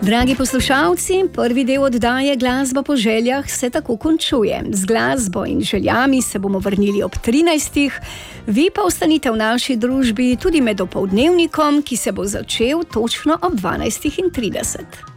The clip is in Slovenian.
Dragi poslušalci, prvi del oddaje Glasba po željah se tako končuje. Z glasbo in željami se bomo vrnili ob 13. Vi pa ostanite v naši družbi tudi med opoldnevnikom, ki se bo začel točno ob 12:30.